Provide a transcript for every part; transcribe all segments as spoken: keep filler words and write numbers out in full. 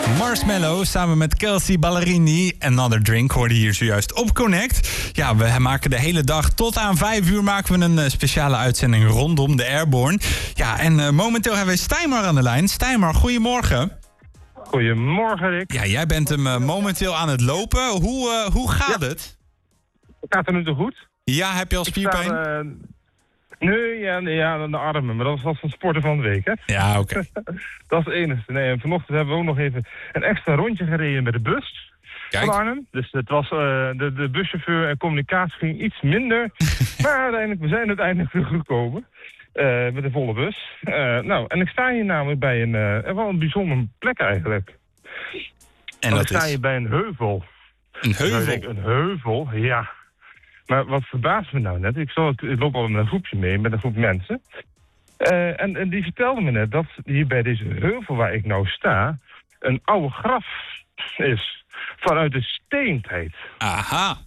Marshmello samen met Kelsey Ballerini. Another Drink hoorde hier zojuist op Connect. Ja, we maken de hele dag tot aan vijf uur maken we een uh, speciale uitzending rondom de Airborne. Ja, en uh, momenteel hebben we Stijmar aan de lijn. Stijmar, goedemorgen. Goedemorgen, Rick. Ja, jij bent hem uh, momenteel aan het lopen. Hoe, uh, hoe gaat ja. het? Het gaat er nu toch goed? Ja, heb je al spierpijn? Sta, uh, nee, ja, ja, aan de armen, maar dat was van sporten van de week, hè? Ja, oké. Okay. Dat is het enige. Nee, en vanochtend hebben we ook nog even een extra rondje gereden met de bus. Kijk. Van Arnhem. Dus het was, uh, de, de buschauffeur en communicatie ging iets minder. Maar uiteindelijk, we zijn uiteindelijk teruggekomen. Uh, met een volle bus. Uh, nou, en ik sta hier namelijk bij een, uh, wel een bijzondere plek eigenlijk. En dat ik sta is? hier bij een heuvel. Een heuvel? Nou, ik denk, een heuvel, ja. Maar wat verbaast me nou net, ik, zal, ik loop al met een groepje mee, met een groep mensen. Uh, en, en die vertelde me net dat hier bij deze heuvel waar ik nou sta, een oude graf is. Vanuit de steentijd. Aha.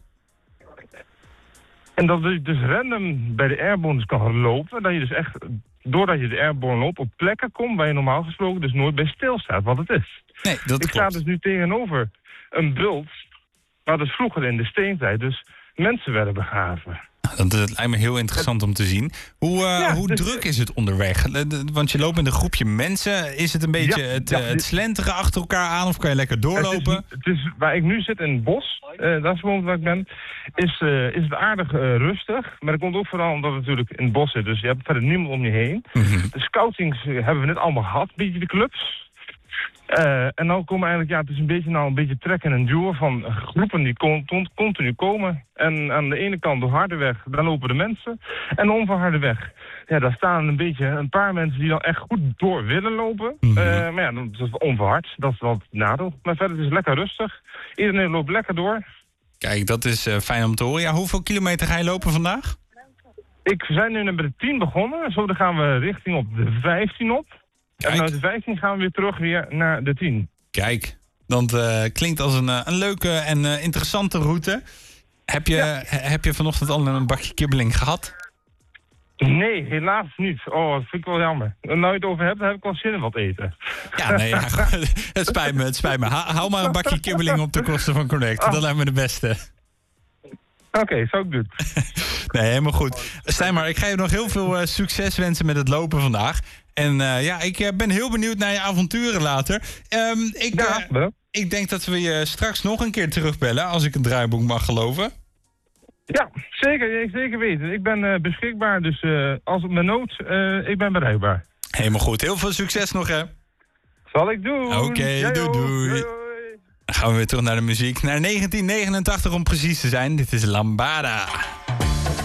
En dat je dus random bij de Airborne kan gaan lopen. Dat je dus echt, doordat je de Airborne loopt, op plekken komt waar je normaal gesproken dus nooit bij stilstaat wat het is. Nee, dat ik klopt. sta dus nu tegenover een bult waar dus vroeger in de steentijd dus mensen werden begraven. Dat, dat lijkt me heel interessant om te zien. Hoe, uh, ja, hoe dus, druk is het onderweg? Want je loopt met een groepje mensen. Is het een beetje ja, het, ja, het slenteren achter elkaar aan of kan je lekker doorlopen? Het is, het is, waar ik nu zit in het bos, uh, dat is gewoon waar ik ben, is, uh, is het aardig uh, rustig. Maar dat komt ook vooral omdat het natuurlijk in het bos zit. Dus je hebt verder niemand om je heen. Mm-hmm. De scoutings uh, hebben we net allemaal gehad, een beetje de clubs. Uh, en dan komen eigenlijk, ja, het is een beetje nou een beetje trekken en duwen van groepen die con- continu komen. En aan de ene kant de harde weg, daar lopen de mensen. En de onverharde weg, ja, daar staan een beetje een paar mensen die dan echt goed door willen lopen. Mm-hmm. Uh, maar ja, dat is onverhard, dat is wel het nadeel. Maar verder is het lekker rustig. Iedereen loopt lekker door. Kijk, dat is uh, fijn om te horen. Ja, hoeveel kilometer ga je lopen vandaag? Ik, we zijn nu met de tien begonnen, zo dan gaan we richting op de vijftien op. Kijk. En vanuit de vijftien gaan we weer terug weer naar de tien. Kijk, dat uh, klinkt als een, uh, een leuke en uh, interessante route. Heb je, ja. he, heb je vanochtend al een bakje kibbeling gehad? Nee, helaas niet. Oh, dat vind ik wel jammer. En nou je het over hebt, dan heb ik wel zin in wat eten. Ja, nee, ja, het spijt me, het spijt me. Hou maar een bakje kibbeling op de kosten van Connect. Oh. Dat lijkt me de beste. Oké, okay, zo ik doen. Nee, helemaal goed. Stijmar, ik ga je nog heel veel uh, succes wensen met het lopen vandaag. En uh, ja, ik uh, ben heel benieuwd naar je avonturen later. Um, ik, ja, uh, ik denk dat we je straks nog een keer terugbellen, als ik een draaiboek mag geloven. Ja, zeker, zeker weten. Ik ben uh, beschikbaar, dus uh, als het me nood, uh, ik ben bereikbaar. Helemaal goed. Heel veel succes nog, hè? Zal ik doen. Oké, okay, doei, doei. doei. Dan gaan we weer terug naar de muziek. Naar negentien negenentachtig om precies te zijn. Dit is Lambada.